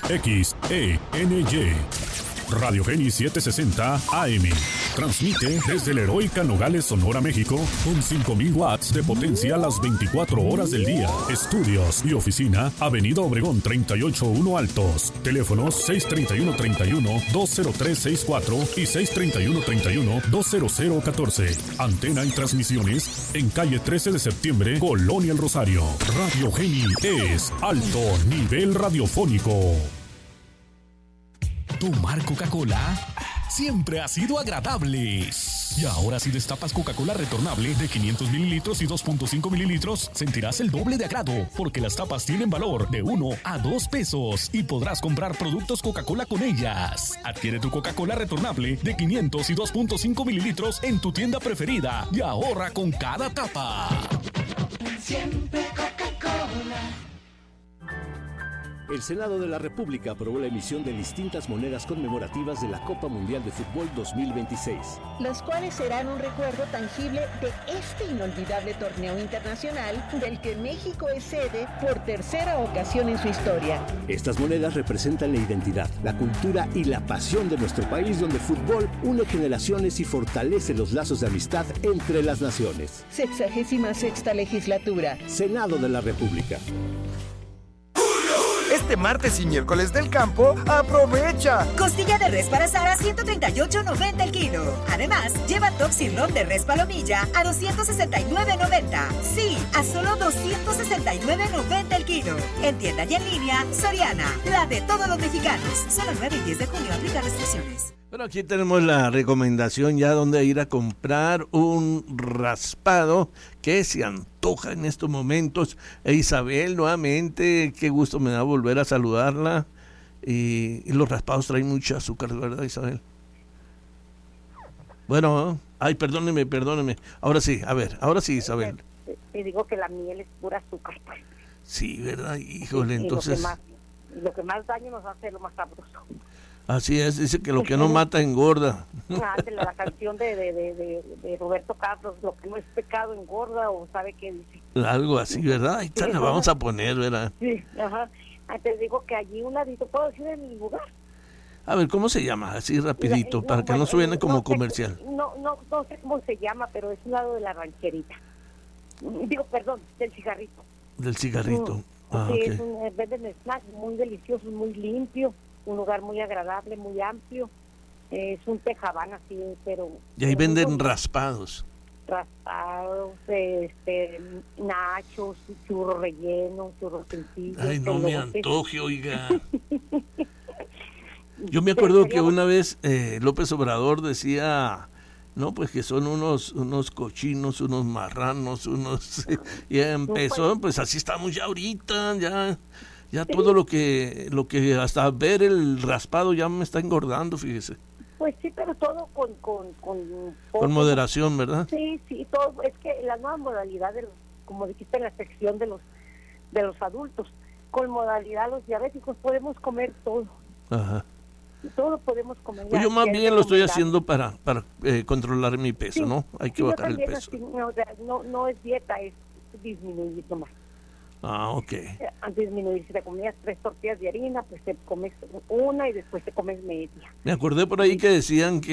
XENY. Radio Geni 760 AM. Transmite desde la heroica Nogales, Sonora, México, con 5,000 watts de potencia las 24 horas del día. Estudios y oficina, Avenida Obregón 381 Altos. Teléfonos 631-31-20364 y 631-31-20014. Antena y transmisiones en calle 13 de septiembre, Colonia El Rosario. Radio Geni es alto nivel radiofónico. Tomar Coca-Cola siempre ha sido agradable. Y ahora si destapas Coca-Cola retornable de 500 mililitros y 2.5 mililitros, sentirás el doble de agrado, porque las tapas tienen valor de 1 a 2 pesos y podrás comprar productos Coca-Cola con ellas. Adquiere tu Coca-Cola retornable de 500 y 2.5 mililitros en tu tienda preferida y ahorra con cada tapa. Siempre Coca-Cola. El Senado de la República aprobó la emisión de distintas monedas conmemorativas de la Copa Mundial de Fútbol 2026. Las cuales serán un recuerdo tangible de este inolvidable torneo internacional del que México es sede por tercera ocasión en su historia. Estas monedas representan la identidad, la cultura y la pasión de nuestro país, donde el fútbol une generaciones y fortalece los lazos de amistad entre las naciones. 66ª legislatura. Senado de la República. Este martes y miércoles del campo, ¡aprovecha! Costilla de res para asar a $138.90 el kilo. Además, lleva top sirloin de res palomilla a $269.90. Sí, a solo $269.90 el kilo. En tienda y en línea, Soriana, la de todos los mexicanos. Solo el 9 y 10 de junio aplica restricciones. Bueno, aquí tenemos la recomendación ya donde ir a comprar un raspado que se antoja en estos momentos. Isabel, nuevamente, qué gusto me da volver a saludarla. Y los raspados traen mucho azúcar, ¿verdad, Isabel? Bueno, ay, perdóneme. Ahora sí, a ver, ahora sí, Isabel. Te digo que la miel es pura azúcar, pues. Sí, ¿verdad? Híjole, entonces... Lo que más daño nos hace lo más sabroso. Así es, dice que lo que no mata engorda. La canción de Roberto Carlos, lo que no es pecado engorda, o sabe qué dice. Algo así, ¿verdad? Ahí la vamos a poner, ¿verdad? Sí, ajá. Te digo que allí un ladito, ¿puedo decir el lugar? A ver, ¿cómo se llama? Así rapidito, para que no suene como comercial. No sé cómo se llama, pero es un lado de la rancherita. Digo, perdón, del cigarrito. Del cigarrito. Sí, Okay. Venden snacks muy deliciosos, muy limpio, un lugar muy agradable, muy amplio. Es un tejabán así, pero... Y ahí venden raspados. Raspados, nachos, churros rellenos, churros sencillos. Ay, no me antoje, oiga. Yo me acuerdo que una vez López Obrador decía... No, pues que son unos cochinos, unos marranos, y empezó, pues así estamos ya ahorita, ya todo lo que hasta ver el raspado ya me está engordando, fíjese. Pues sí, pero todo con moderación, ¿verdad? Sí, todo, es que la nueva modalidad como dijiste en la sección de los adultos, con modalidad los diabéticos podemos comer todo. Ajá. Todo podemos comer. Pues yo más bien lo estoy haciendo para controlar mi peso, sí, ¿no? Hay que bajar el peso. Así, no es dieta, es disminuir nomás. Ah, ok. Disminuir, si te comías 3 tortillas de harina, pues te comes una y después te comes media. Me acordé por ahí que decían que